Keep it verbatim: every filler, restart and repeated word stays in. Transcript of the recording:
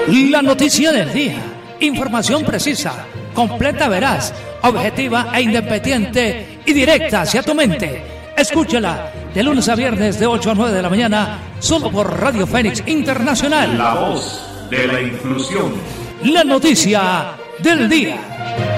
La noticia del día. Información precisa, completa, veraz, objetiva e independiente y directa hacia tu mente. Escúchala de lunes a viernes de ocho a nueve de la mañana, solo por Radio Fénix Internacional. La voz de la inclusión. La noticia del día.